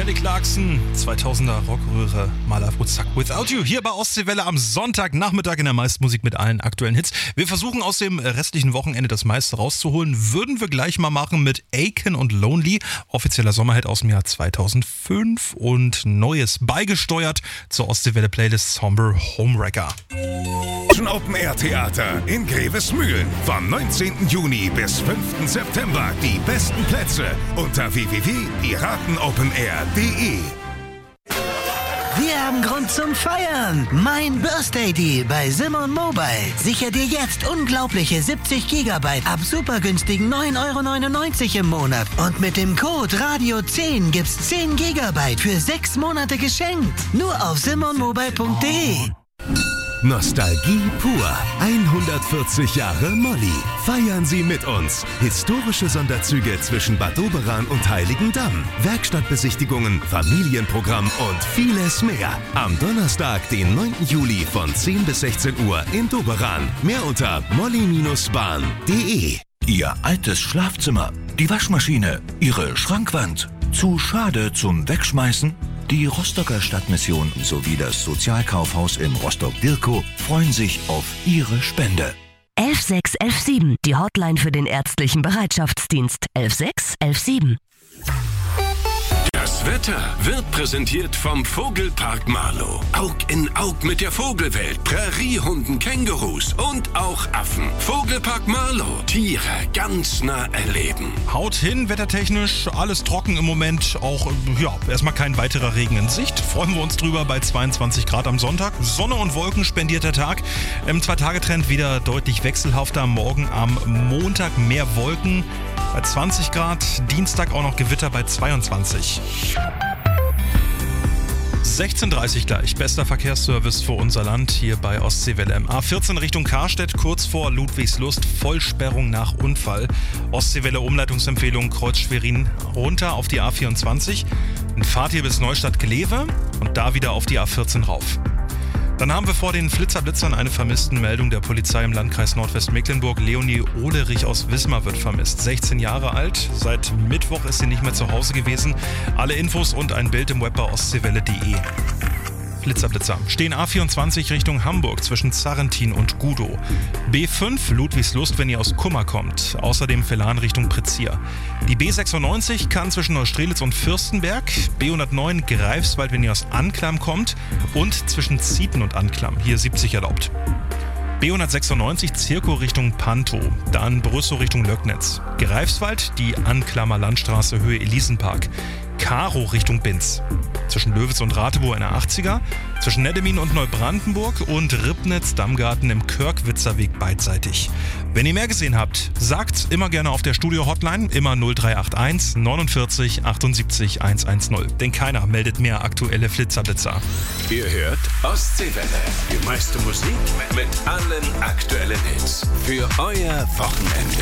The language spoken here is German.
Kelly Clarkson, 2000er Rockröhre, Mal auf Zack Without You, hier bei Ostseewelle am Sonntagnachmittag in der Meistmusik mit allen aktuellen Hits. Wir versuchen aus dem restlichen Wochenende das meiste rauszuholen, würden wir gleich mal machen mit Aiken und Lonely, offizieller Sommerhit aus dem Jahr 2005 und Neues beigesteuert zur Ostseewelle Playlist Somber Homewrecker. Open Air Theater in Grevesmühlen vom 19. Juni bis 5. September. Die besten Plätze unter www.piratenopenair.de. Wir haben Grund zum Feiern. Mein Birthday Deal bei Simon Mobile. Sicher dir jetzt unglaubliche 70 GB ab super günstigen 9,99 € im Monat. Und mit dem Code Radio10 gibt's 10 GB für 6 Monate geschenkt. Nur auf simonmobile.de. Nostalgie pur. 140 Jahre Molly. Feiern Sie mit uns. Historische Sonderzüge zwischen Bad Doberan und Heiligendamm. Werkstattbesichtigungen, Familienprogramm und vieles mehr. Am Donnerstag, den 9. Juli von 10 bis 16 Uhr in Doberan. Mehr unter molly-bahn.de. Ihr altes Schlafzimmer, die Waschmaschine, Ihre Schrankwand. Zu schade zum Wegschmeißen? Die Rostocker Stadtmission sowie das Sozialkaufhaus in Rostock-Dirkow freuen sich auf Ihre Spende. 11617, die Hotline für den ärztlichen Bereitschaftsdienst. 11617. Das Wetter wird präsentiert vom Vogelpark Marlow. Aug in Aug mit der Vogelwelt, Präriehunden, Kängurus und auch Affen. Vogelpark Marlow, Tiere ganz nah erleben. Haut hin, wettertechnisch, alles trocken im Moment. Auch, erstmal kein weiterer Regen in Sicht. Freuen wir uns drüber bei 22 Grad am Sonntag. Sonne und Wolken spendierter Tag. Im 2-Tage-Trend wieder deutlich wechselhafter. Morgen am Montag mehr Wolken bei 20 Grad. Dienstag auch noch Gewitter bei 22. 16:30 gleich. Bester Verkehrsservice für unser Land hier bei Ostseewelle. A14 Richtung Karstedt, kurz vor Ludwigslust. Vollsperrung nach Unfall. Ostseewelle Umleitungsempfehlung Kreuz Schwerin runter auf die A24. Dann fahrt ihr bis Neustadt-Glewe und da wieder auf die A14 rauf. Dann haben wir vor den Flitzerblitzern eine Vermisstenmeldung der Polizei im Landkreis Nordwestmecklenburg. Leonie Ohlerich aus Wismar wird vermisst. 16 Jahre alt. Seit Mittwoch ist sie nicht mehr zu Hause gewesen. Alle Infos und ein Bild im Web bei ostseewelle.de. Flitzerblitzer. Stehen A24 Richtung Hamburg zwischen Zarrentin und Gudow. B5 Ludwigslust, wenn ihr aus Kummer kommt. Außerdem Velan Richtung Prezier. Die B96 kann zwischen Neustrelitz und Fürstenberg. B109 Greifswald, wenn ihr aus Anklam kommt. Und zwischen Zieten und Anklam. Hier 70 erlaubt. B196 Zirkow Richtung Pantow, dann Brüssow Richtung Löcknitz. Greifswald, die Anklammer Landstraße Höhe Elisenpark. Karow Richtung Binz. Zwischen Löwitz und Rathenow eine 80er. Zwischen Neddemin und Neubrandenburg und Ribnitz-Dammgarten im Körkwitzer-Weg beidseitig. Wenn ihr mehr gesehen habt, sagt's immer gerne auf der Studio-Hotline, immer 0381 49 78 110. Denn keiner meldet mehr aktuelle Flitzerblitzer. Ihr hört Ostseewelle. Die meiste Musik mit allen aktuellen Hits. Für euer Wochenende.